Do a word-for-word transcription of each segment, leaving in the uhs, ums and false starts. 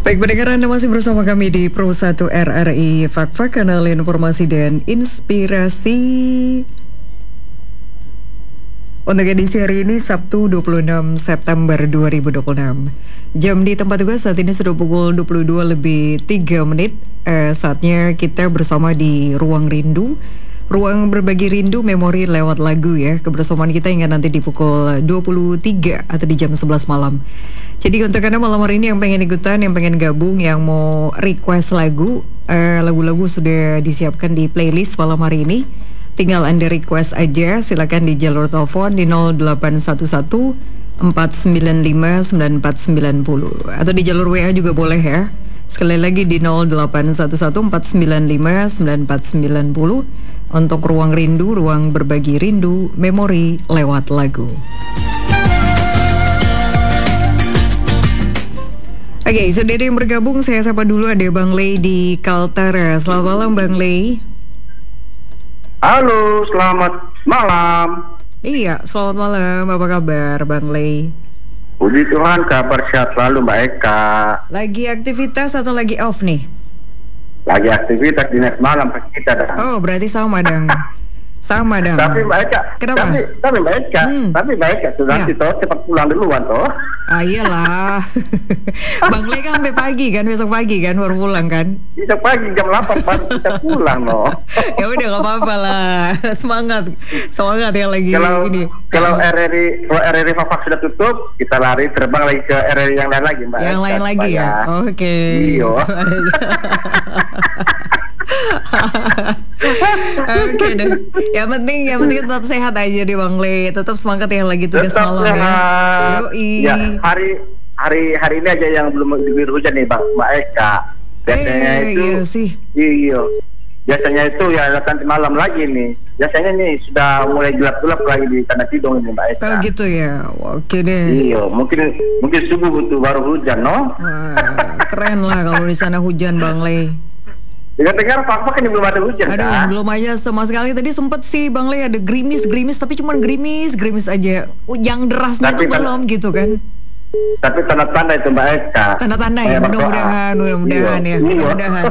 Baik, pendengar, Anda masih bersama kami di Pro satu R R I Fak-Fak, kanal informasi dan inspirasi. Untuk edisi hari ini, Sabtu dua puluh enam September dua ribu dua puluh enam. Jam di tempat juga saat ini sudah pukul dua puluh dua lebih tiga menit. Eh, saatnya kita bersama di Ruang Rindu. Ruang berbagi rindu memori lewat lagu ya. Kebersamaan kita hingga nanti di pukul dua puluh tiga atau di jam sebelas malam. Jadi untuk Anda malam hari ini yang pengen ikutan, yang pengen gabung, yang mau request lagu, eh, lagu-lagu sudah disiapkan di playlist malam hari ini. Tinggal Anda request aja, silakan di jalur telepon di nol delapan satu satu empat sembilan lima sembilan empat sembilan nol atau di jalur W A juga boleh ya. Sekali lagi di nol delapan satu satu empat sembilan lima sembilan empat sembilan nol untuk Ruang Rindu, ruang berbagi rindu, memori lewat lagu. Oke, okay, saudara yang bergabung, saya sapa dulu ada Bang Lei di Kaltara. Selamat malam Bang Lei. Halo, selamat malam. Iya, selamat malam. Apa kabar Bang Lei? Puji Tuhan, kabar sehat selalu Mbak Eka. Lagi aktivitas atau lagi off nih? Lagi aktivitas dinas malam pas kita dah. Oh, berarti sama dong. Sama dong. Tapi Mbak Eka, kenapa? Tapi, tapi Mbak Eka, hmm. tapi Mbak Eka tuh nanti ya. Toh cepat pulang duluan toh. Ah iyalah. Bang Lei kan sampai pagi kan, besok pagi kan baru pulang kan? Besok pagi jam delapan baru kita pulang loh. Ya udah nggak apa-apa lah. Semangat, semangat ya lagi kalau, ini. Kalau R R I, kalau R R I Fak-Fak sudah tutup, kita lari terbang lagi ke R R I yang lain lagi Mbak. Yang Eka, lain lagi ya. Oke. Okay. Iya. Oke deh. Yang penting, yang penting tetap sehat aja deh Bang Lei. Tetap semangat yang lagi tugas tetap malam sehat. Ya. Yoi. Ya, hari hari hari ini aja yang belum diguyur hujan nih Bang Mbak Eka. Biasanya eh, itu iya sih. Iya. Biasanya itu ya nanti malam lagi nih. Biasanya nih sudah mulai gelap-gelap lagi di Tanah Tidung ini Mbak Eka. Oh gitu ya. Oke deh. Iya, mungkin mungkin subuh itu baru hujan, no? Wah, keren lah kalau di sana hujan Bang Lei. Dengar-dengar Fak-Fak ini belum ada hujan. Aduh, kan? belum aja sama sekali. Tadi sempet sih Bang Lei ada gerimis-gerimis, tapi cuma gerimis-gerimis aja. Yang derasnya itu belum gitu kan. Tapi tanda-tanda itu Mbak Eka. Tanda-tanda ya, mudah-mudahan, mudah-mudahan ya, mudah-mudahan.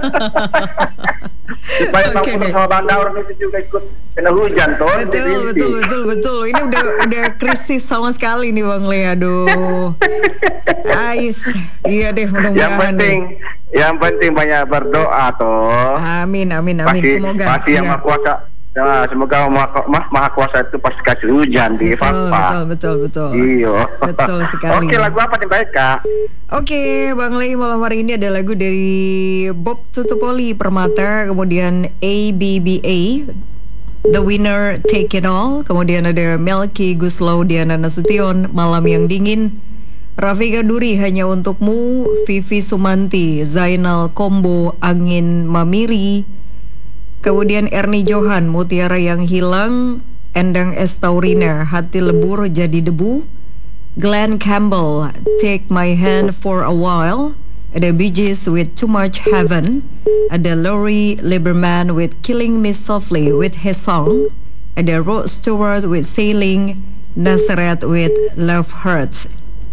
Supaya okay, Bang sama Bang Daur itu juga ikut kena hujan toh. Betul, betul, betul, betul. Ini udah udah krisis sama sekali nih Bang Lei, aduh. Ais, iya deh, mudah-mudahan. Yang penting, deh. yang penting banyak berdoa toh. Amin, amin, amin. Pasti, semoga. Pasti yang Maha Kuasa. Nah, semoga Maha, Maha Kuasa itu pasti kasih hujan di Fak-Fak. Betul, betul, betul. Iya. Betul sekali. Oke, lagu apa nih Mbak Eka? Oke, Bang Lei, malam hari ini ada lagu dari Bob Tutupoli Permata, kemudian A B B A, The Winner Take It All, kemudian ada Melky Guslow, Diana Nasution, Malam Yang Dingin, Rafika Duri, Hanya Untukmu, Vivi Sumanti, Zainal Kombo, Angin Mamiri, kemudian Ernie Johan, Mutiara Yang Hilang, Endang Estaurina, Hati Lebur Jadi Debu, Glenn Campbell, Take My Hand For A While, ada Bee Gees with Too Much Heaven, ada Laurie Lieberman with Killing Me Softly with his song, ada Rod Stewart with Sailing, Nazareth with Love Hurts.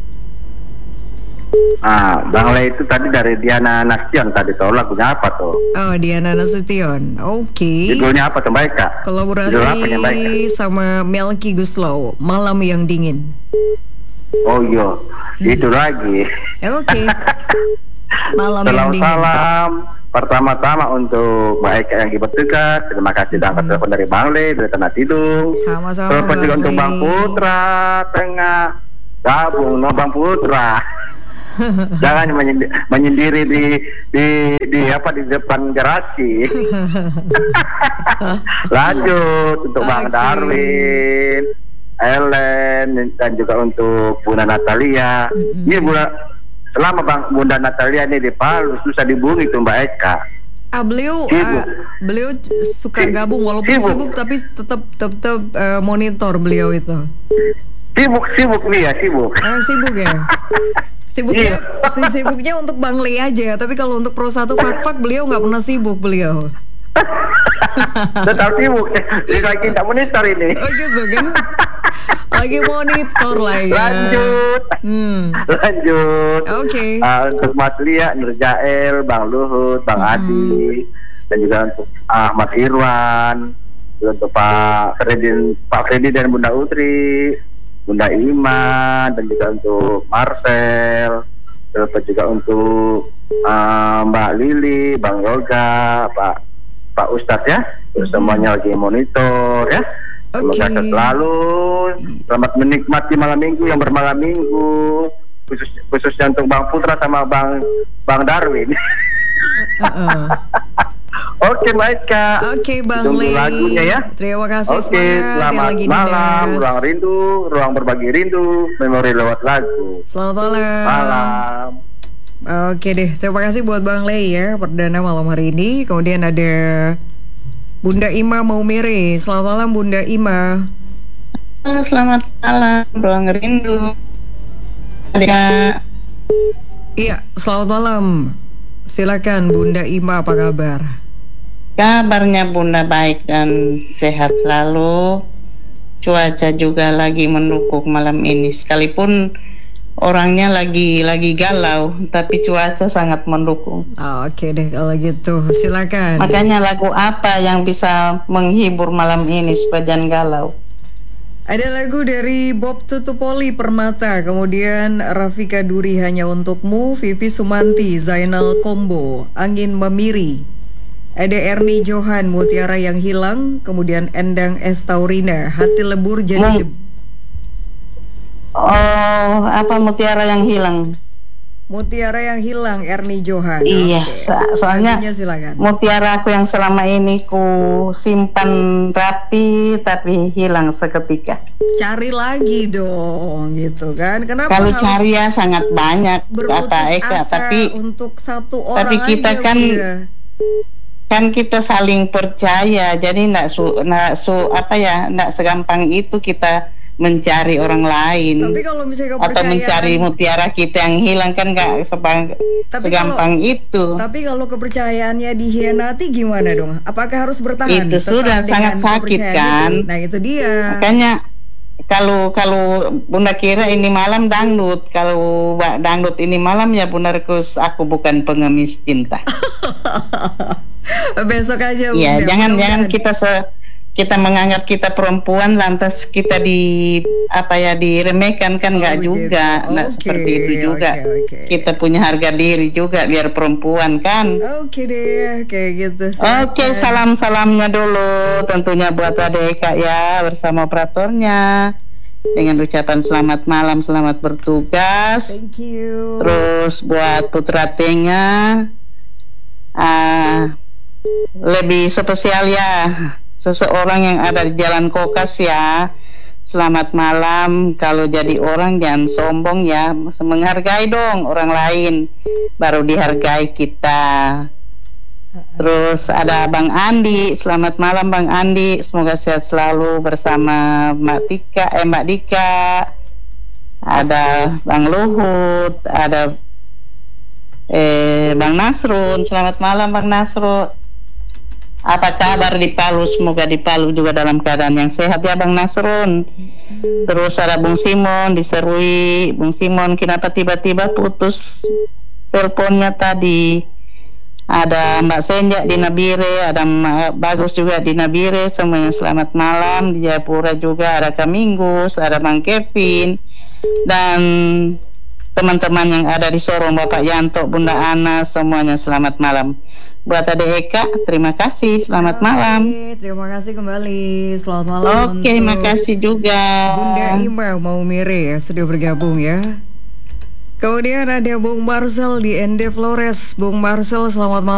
Ah, Bang Lei itu tadi dari Diana Nasution tadi tuh, lagunya apa tuh? Oh, Diana Nasution. Oke. Okay. Judulnya apa tuh Mbak Eka? Kolaborasi sama Melky Guslow, Malam Yang Dingin. Oh iya, hmm. itu lagi. Oke. Okay. Malam salam, Yang Dingin. Salam pertama-tama untuk Mbak Eka yang bertugas. Terima kasih dan hmm. telepon dari Bang Lei dari Tanah Tidung. Sama-sama. Telepon juga untuk Bang Putra tengah gabung, no Bang Putra. Jangan menyendiri, menyendiri di di di apa di depan garasi. Lanjut untuk okay. Bang Darwin, Ellen, dan juga untuk Bunda Natalia. Mm-hmm. Ini Bunda, selama Bang Bunda Natalia ini di Palu susah dihubungi tuh Mbak Eka. Ah beliau uh, beliau suka gabung walaupun sibuk, sibuk tapi tetap tetap uh, monitor beliau itu. Sibuk sibuk nih ya sibuk. Ah, sibuk ya. Sibuknya, iya. sibuknya untuk Bang Lei aja. Tapi kalau untuk Pro satu Fak-Fak beliau nggak pernah sibuk beliau. Tetap sibuk. Jadi lagi tak monitor ini. Oh gitu kan. Lagi monitor lah ya. Lanjut. Hmm. Lanjut. Oke. Okay. Uh, untuk Mas Lia, Nurjael, Bang Luhut, Bang hmm. Adi, dan juga untuk Ahmad Irwan, juga untuk Pak Fredin, Pak Fredi dan Bunda Utri, Bunda Iman, dan juga untuk Marcel, terus juga untuk uh, Mbak Lili, Bang Yoga, Pak Pak Ustadz ya, terus semuanya lagi monitor ya. Semoga Okay. selalu selamat menikmati malam minggu yang bermalam minggu, khusus khususnya untuk Bang Putra sama Bang Bang Darwin. Uh-uh. Oke, baik Kak. Oke, Bang Tunggu Lee. lagunya ya. Terima kasih. Oke, semangat selamat yang lagi malam, dinas. ruang rindu, ruang berbagi rindu, memori lewat lagu. Selamat malam. Malam. Oke deh, terima kasih buat Bang Lei ya, perdana malam hari ini. Kemudian ada Bunda Ima Maumere. Selamat malam Bunda Ima. Selamat malam, ruang rindu. Ada. Iya, selamat malam. Silakan Bunda Ima, apa kabar? Kabarnya Bunda baik dan sehat selalu. Cuaca juga lagi mendukung malam ini. Sekalipun orangnya lagi lagi galau, tapi cuaca sangat mendukung. Oh, Oke okay deh kalau gitu, silakan. Makanya lagu apa yang bisa menghibur malam ini supaya jangan galau? Ada lagu dari Bob Tutupoli Permata, kemudian Rafika Duri Hanya Untukmu, Vivi Sumanti, Zainal Kombo, Angin Memiri. Ada Erni Johan, Mutiara Yang Hilang, kemudian Endang Estaurina, Hati Lebur Jadi Hmm. Oh, apa Mutiara Yang Hilang? Mutiara Yang Hilang, Erni Johan. Iya, Oke. so- soalnya Lagunya silakan. mutiara aku yang selama ini ku simpan rapi tapi hilang seketika. Cari lagi dong, gitu kan? Kenapa Kalau harus cari ya sangat banyak berputus kata Eka, asa tapi untuk satu orang tapi kita aja, kan Bunda? kan kita saling percaya, jadi ndak su, ndak su apa ya, ndak segampang itu kita mencari orang lain. Tapi kalau misalnya Atau kepercayaan, mencari mutiara kita yang hilang kan nggak sebang, Tapi segampang itu. tapi kalau kepercayaannya dihianati gimana dong? Apakah harus bertahan? Itu tetap sudah dengan sangat sakit kepercayaan kan. itu? Nah itu dia. Makanya kalau kalau Bunda kira ini malam dangdut, kalau ba- dangdut ini malam ya Bunda rekus aku bukan pengemis cinta. Besok aja. Iya, Bunda, jangan jangan mudah-mudahan. kita se kita menganggap kita perempuan lantas kita di apa ya diremehkan kan Oh, nggak begitu. juga, nggak Oke, seperti itu juga. oke, oke. Kita punya harga diri juga biar perempuan kan. Oke deh, kayak gitu. Oke, silakan. salam-salamnya dulu tentunya buat Ade Eka ya bersama operatornya. Dengan ucapan selamat malam, selamat bertugas. Thank you. Terus buat Putra Tenga ah, lebih spesial ya seseorang yang ada di Jalan Kokas ya. Selamat malam. Kalau jadi orang jangan sombong ya, menghargai dong orang lain baru dihargai kita. Terus ada Bang Andi, selamat malam Bang Andi, semoga sehat selalu bersama Mbak Tika, eh Mbak Dika. Ada Bang Luhut, ada eh Bang Nasrun, selamat malam Bang Nasrun. Apa kabar di Palu? Semoga di Palu juga dalam keadaan yang sehat ya Bang Nasrun. Terus ada Bung Simon diserui, Bung Simon kenapa tiba-tiba putus teleponnya tadi? Ada Mbak Senja di Nabire, ada Mbak Bagus juga di Nabire, semuanya selamat malam. Di Jayapura juga ada Kaminggus, ada Bang Kevin, dan teman-teman yang ada di Sorong, Bapak Yanto, Bunda Ana, semuanya selamat malam. Buat Ade Eka, terima kasih, selamat malam. Oke, terima kasih kembali. Selamat malam. Oke, untuk makasih juga. Bunda Ima Maumere ya sudah bergabung ya. Kemudian ada Bung Marcel di Ende Flores. Bung Marcel, selamat malam.